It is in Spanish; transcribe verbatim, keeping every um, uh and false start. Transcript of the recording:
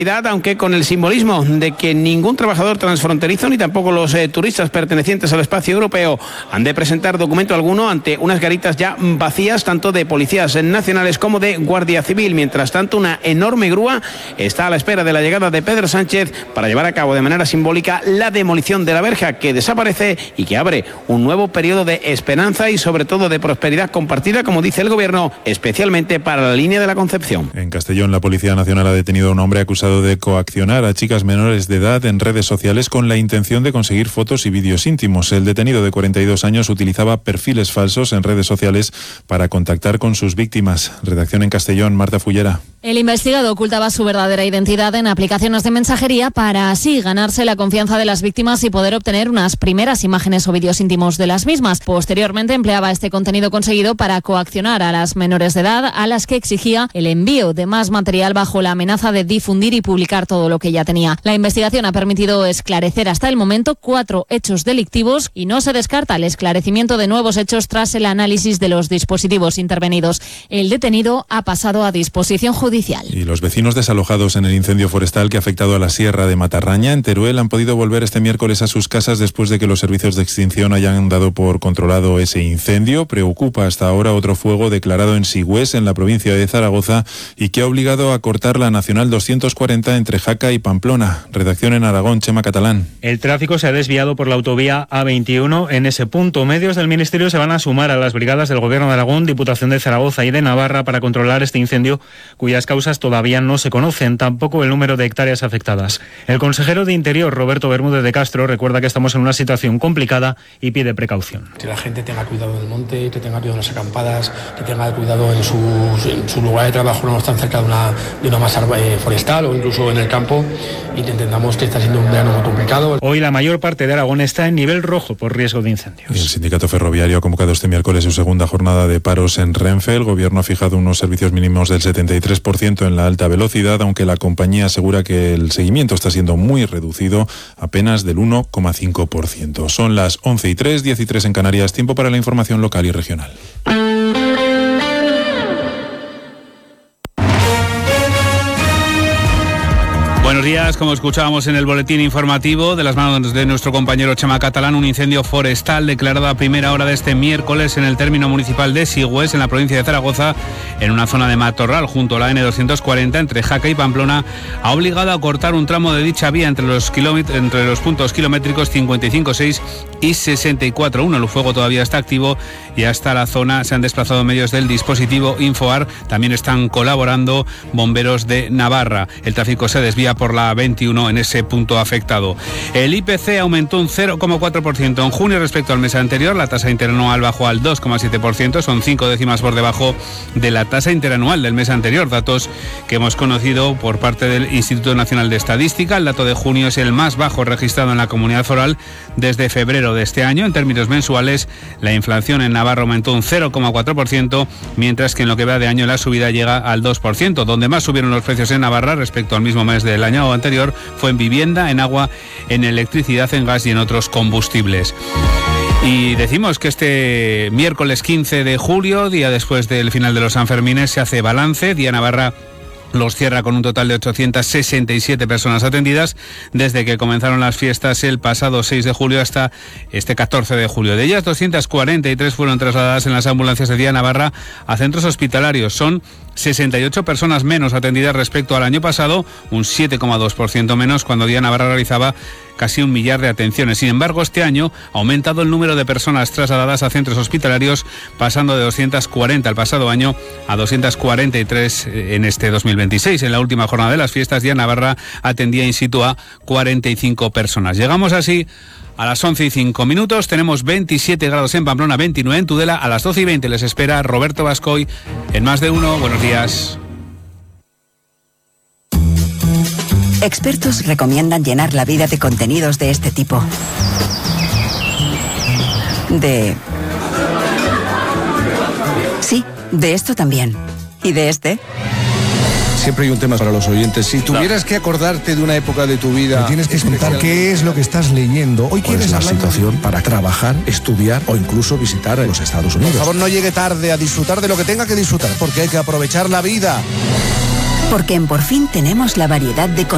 Aunque con el simbolismo de que ningún trabajador transfronterizo ni tampoco los eh, turistas pertenecientes al espacio europeo han de presentar documento alguno ante unas garitas ya vacías, tanto de policías nacionales como de Guardia Civil. Mientras tanto, una enorme grúa está a la espera de la llegada de Pedro Sánchez para llevar a cabo de manera simbólica la demolición de la verja que desaparece y que abre un nuevo periodo de esperanza y sobre todo de prosperidad compartida, como dice el Gobierno, especialmente para la línea de la Concepción. En Castellón, la Policía Nacional ha detenido a un hombre acusado de coaccionar a chicas menores de edad en redes sociales con la intención de conseguir fotos y vídeos íntimos. El detenido de cuarenta y dos años utilizaba perfiles falsos en redes sociales para contactar con sus víctimas. Redacción en Castellón, Marta Fullera. El investigado ocultaba su verdadera identidad en aplicaciones de mensajería para así ganarse la confianza de las víctimas y poder obtener unas primeras imágenes o vídeos íntimos de las mismas. Posteriormente empleaba este contenido conseguido para coaccionar a las menores de edad, a las que exigía el envío de más material bajo la amenaza de difundir y publicar todo lo que ya tenía. La investigación ha permitido esclarecer hasta el momento cuatro hechos delictivos y no se descarta el esclarecimiento de nuevos hechos tras el análisis de los dispositivos intervenidos. El detenido ha pasado a disposición judicial. Y los vecinos desalojados en el incendio forestal que ha afectado a la Sierra de Matarraña, en Teruel, han podido volver este miércoles a sus casas después de que los servicios de extinción hayan dado por controlado ese incendio. Preocupa hasta ahora otro fuego declarado en Sigüés, en la provincia de Zaragoza, y que ha obligado a cortar la Nacional doscientos cuarenta entre Jaca y Pamplona. Redacción en Aragón, Chema Catalán. El tráfico se ha desviado por la autovía A veintiuno. En ese punto, medios del Ministerio se van a sumar a las brigadas del Gobierno de Aragón, Diputación de Zaragoza y de Navarra para controlar este incendio, cuyas causas todavía no se conocen, tampoco el número de hectáreas afectadas. El consejero de Interior, Roberto Bermúdez de Castro, recuerda que estamos en una situación complicada y pide precaución. Que la gente tenga cuidado del monte, que tenga cuidado en las acampadas, que tenga cuidado en su, en su lugar de trabajo, no están cerca de una, de una masa forestal o incluso en el campo, y que entendamos que está siendo un verano muy complicado. Hoy la mayor parte de Aragón está en nivel rojo por riesgo de incendios. El sindicato ferroviario ha convocado este miércoles su segunda jornada de paros en Renfe. El Gobierno ha fijado unos servicios mínimos del setenta y tres por ciento en la alta velocidad, aunque la compañía asegura que el seguimiento está siendo muy reducido, apenas del uno coma cinco por ciento. Son las once y tres, diez y tres en Canarias, tiempo para la información local y regional. Buenos días, como escuchábamos en el boletín informativo, de las manos de nuestro compañero Chema Catalán, un incendio forestal declarado a primera hora de este miércoles en el término municipal de Sigüés, en la provincia de Zaragoza, en una zona de matorral junto a la N doscientos cuarenta entre Jaca y Pamplona, ha obligado a cortar un tramo de dicha vía entre los, entre los puntos kilométricos cincuenta y cinco seis y sesenta y cuatro uno. El fuego todavía está activo y hasta la zona se han desplazado medios del dispositivo Infoar. También están colaborando bomberos de Navarra. El tráfico se desvía por la veintiuno en ese punto afectado. El I P C aumentó un cero coma cuatro por ciento en junio respecto al mes anterior. La tasa interanual bajó al dos coma siete por ciento, son cinco décimas por debajo de la tasa interanual del mes anterior, datos que hemos conocido por parte del Instituto Nacional de Estadística. El dato de junio es el más bajo registrado en la comunidad foral desde febrero de este año. En términos mensuales, la inflación en Navarra aumentó un cero coma cuatro por ciento, mientras que en lo que va de año la subida llega al dos por ciento. Donde más subieron los precios en Navarra respecto al mismo mes del año anterior fue en vivienda, en agua, en electricidad, en gas y en otros combustibles. Y decimos que este miércoles quince de julio, día después del final de los Sanfermines, se hace balance. Día Navarra los cierra con un total de ochocientas sesenta y siete personas atendidas desde que comenzaron las fiestas el pasado seis de julio hasta este catorce de julio. De ellas, doscientas cuarenta y tres fueron trasladadas en las ambulancias de Día Navarra a centros hospitalarios. Son sesenta y ocho personas menos atendidas respecto al año pasado, un siete coma dos por ciento menos cuando Día Navarra realizaba casi un millar de atenciones. Sin embargo, este año ha aumentado el número de personas trasladadas a centros hospitalarios, pasando de doscientas cuarenta el pasado año a doscientas cuarenta y tres en este dos mil veintiséis. En la última jornada de las fiestas, Día Navarra atendía in situ a cuarenta y cinco personas. Llegamos así a las once y cinco minutos. Tenemos veintisiete grados en Pamplona, veintinueve en Tudela. A las doce y veinte les espera Roberto Bascoy en Más de Uno. Buenos días. Expertos recomiendan llenar la vida de contenidos de este tipo. De... Sí, de esto también. ¿Y de este? Siempre hay un tema para los oyentes. Si tuvieras que acordarte de una época de tu vida... Me tienes que contar qué es lo que estás leyendo. Hoy quieres la situación para trabajar, estudiar o incluso visitar los Estados Unidos. Por favor, no llegue tarde a disfrutar de lo que tenga que disfrutar, porque hay que aprovechar la vida. Porque en Por Fin tenemos la variedad de